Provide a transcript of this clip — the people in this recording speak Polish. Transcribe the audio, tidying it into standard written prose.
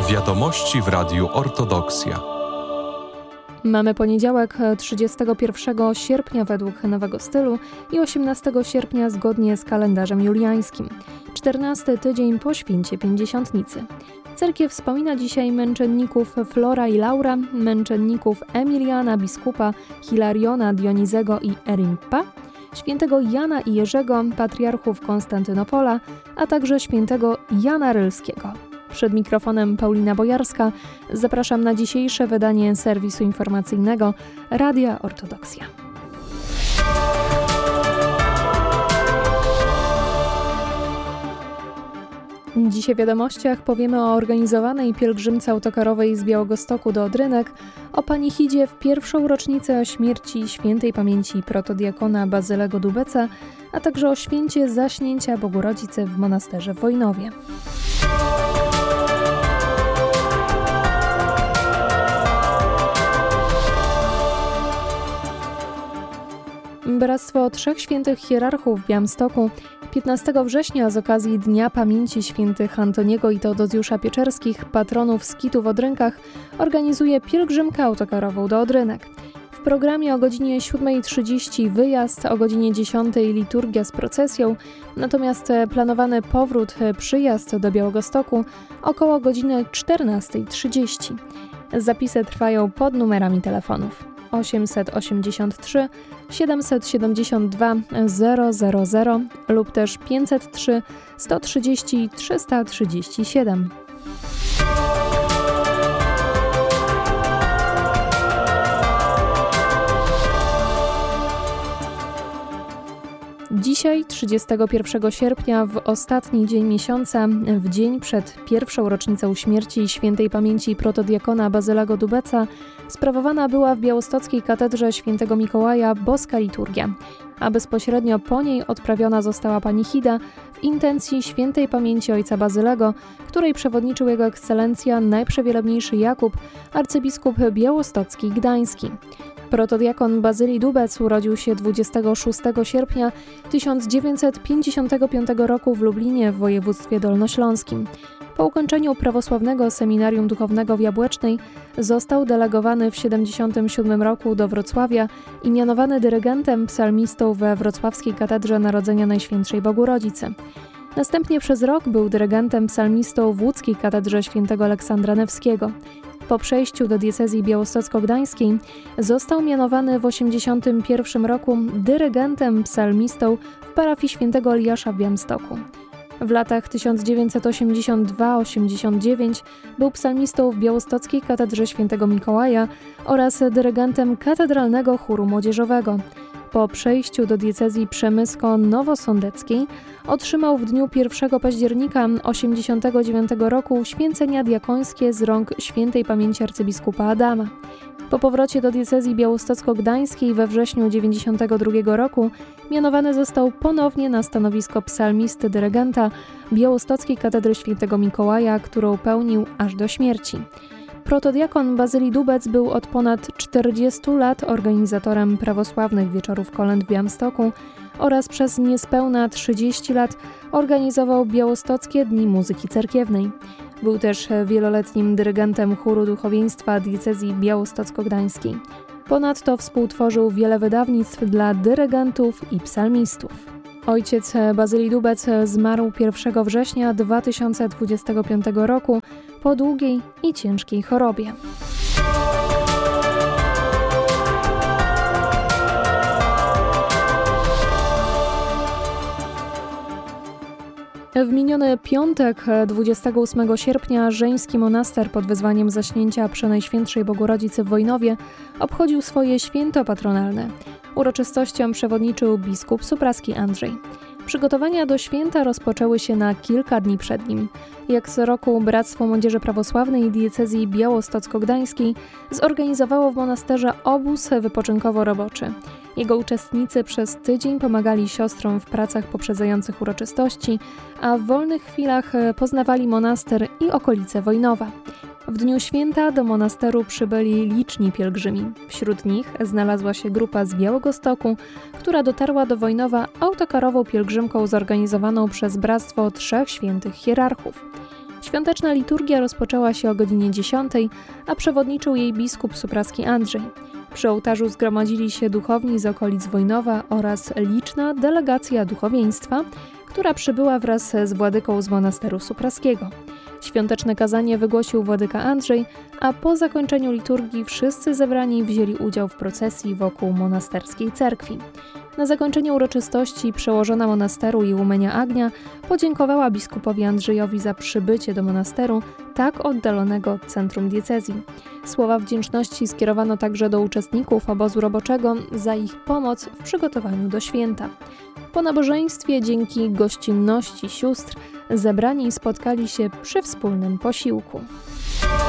Wiadomości w Radiu Ortodoksja. Mamy poniedziałek 31 sierpnia według nowego stylu i 18 sierpnia zgodnie z kalendarzem juliańskim. 14 tydzień po święcie Pięćdziesiątnicy. Cerkiew wspomina dzisiaj męczenników Flora i Laura, męczenników Emiliana, biskupa, Hilariona, Dionizego i Erimpa, świętego Jana i Jerzego, patriarchów Konstantynopola, a także świętego Jana Rylskiego. Przed mikrofonem Paulina Bojarska. Zapraszam na dzisiejsze wydanie serwisu informacyjnego Radia Ortodoksja. Dzisiaj w wiadomościach powiemy o organizowanej pielgrzymce autokarowej z Białegostoku do Odrynek, o panichidzie w pierwszą rocznicę śmierci świętej pamięci protodiakona Bazylego Dubeca, a także o święcie zaśnięcia Bogu-Rodzicy w monasterze w Wojnowie. Bractwo Trzech Świętych Hierarchów w Białymstoku 15 września z okazji Dnia Pamięci Świętych Antoniego i Teodozjusza Pieczerskich, patronów skitu w Odrynkach, organizuje pielgrzymkę autokarową do Odrynek. W programie o godzinie 7:30 wyjazd, o godzinie 10 liturgia z procesją, natomiast planowany przyjazd do Białegostoku około godziny 14:30. Zapisy trwają pod numerami telefonów 883 772 000 lub też 503 130 337. Dzisiaj, 31 sierpnia, w ostatni dzień miesiąca, w dzień przed pierwszą rocznicą śmierci świętej pamięci protodiakona Bazylego Dubeca, sprawowana była w białostockiej katedrze świętego Mikołaja boska liturgia, a bezpośrednio po niej odprawiona została panichida w intencji świętej pamięci ojca Bazylego, której przewodniczył jego ekscelencja najprzewielebniejszy Jakub, arcybiskup białostocki i gdański. Protodiakon Bazylii Dubec urodził się 26 sierpnia 1955 roku w Lublinie w województwie dolnośląskim. Po ukończeniu prawosławnego seminarium duchownego w Jabłecznej został delegowany w 1977 roku do Wrocławia i mianowany dyrygentem psalmistą we wrocławskiej katedrze Narodzenia Najświętszej Bogu-Rodzicy. Następnie przez rok był dyrygentem psalmistą w łódzkiej katedrze świętego Aleksandra Newskiego. Po przejściu do diecezji białostocko-gdańskiej został mianowany w 1981 roku dyrygentem psalmistą w parafii świętego Eliasza w Białymstoku. W latach 1982-89 był psalmistą w białostockiej katedrze świętego Mikołaja oraz dyrygentem katedralnego chóru młodzieżowego. Po przejściu do diecezji przemysko-nowosądeckiej otrzymał w dniu 1 października 1989 roku święcenia diakońskie z rąk świętej pamięci arcybiskupa Adama. Po powrocie do diecezji białostocko-gdańskiej we wrześniu 1992 roku mianowany został ponownie na stanowisko psalmisty dyrygenta białostockiej katedry świętego Mikołaja, którą pełnił aż do śmierci. Protodiakon Bazylii Dubec był od ponad 40 lat organizatorem prawosławnych wieczorów kolęd w Białymstoku oraz przez niespełna 30 lat organizował białostockie dni muzyki cerkiewnej. Był też wieloletnim dyrygentem chóru duchowieństwa diecezji białostocko-gdańskiej. Ponadto współtworzył wiele wydawnictw dla dyrygentów i psalmistów. Ojciec Bazylii Dubec zmarł 1 września 2025 roku po długiej i ciężkiej chorobie. W miniony piątek, 28 sierpnia, żeński monaster pod wezwaniem zaśnięcia Przenajświętszej Bogu-Rodzicy w Wojnowie obchodził swoje święto patronalne. Uroczystościom przewodniczył biskup supraski Andrzej. Przygotowania do święta rozpoczęły się na kilka dni przed nim. Jak co roku Bractwo Młodzieży Prawosławnej diecezji białostocko-gdańskiej zorganizowało w monasterze obóz wypoczynkowo-roboczy. Jego uczestnicy przez tydzień pomagali siostrom w pracach poprzedzających uroczystości, a w wolnych chwilach poznawali monaster i okolice Wojnowa. W dniu święta do monasteru przybyli liczni pielgrzymi. Wśród nich znalazła się grupa z Białegostoku, która dotarła do Wojnowa autokarową pielgrzymką zorganizowaną przez Bractwo Trzech Świętych Hierarchów. Świąteczna liturgia rozpoczęła się o godzinie 10, a przewodniczył jej biskup supraski Andrzej. Przy ołtarzu zgromadzili się duchowni z okolic Wojnowa oraz liczna delegacja duchowieństwa, która przybyła wraz z władyką z monasteru supraskiego. Świąteczne kazanie wygłosił władyka Andrzej, a po zakończeniu liturgii wszyscy zebrani wzięli udział w procesji wokół monasterskiej cerkwi. Na zakończenie uroczystości przełożona monasteru i Łomenia Agnia podziękowała biskupowi Andrzejowi za przybycie do monasteru tak oddalonego od centrum diecezji. Słowa wdzięczności skierowano także do uczestników obozu roboczego za ich pomoc w przygotowaniu do święta. Po nabożeństwie, dzięki gościnności sióstr, zebrani spotkali się przy wspólnym posiłku.